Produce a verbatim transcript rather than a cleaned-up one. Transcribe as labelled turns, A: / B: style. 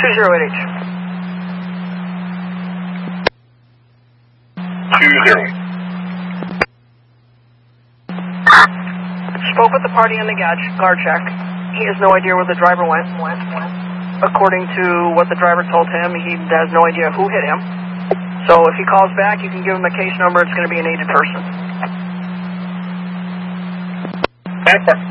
A: two zero eight H.
B: two zero.
A: Spoke with the party in the guard shack. He has no idea where the driver went. According to what the driver told him, he has no idea who hit him. So if he calls back, you can give him a case number. It's going to be an aged person.
B: That's